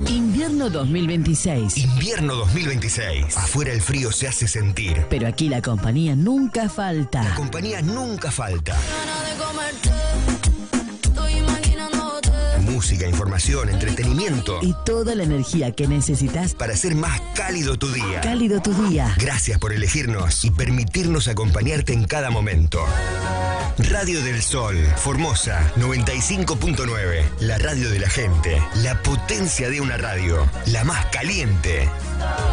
Invierno 2026. Invierno 2026. Afuera el frío se hace sentir. Pero aquí la compañía nunca falta. La compañía nunca falta. Música, información, entretenimiento. Y toda la energía que necesitas para hacer más cálido tu día. Cálido tu día. Gracias por elegirnos y permitirnos acompañarte en cada momento. Radio del Sol, Formosa 95.9. La radio de la gente. La potencia de una radio. La más caliente.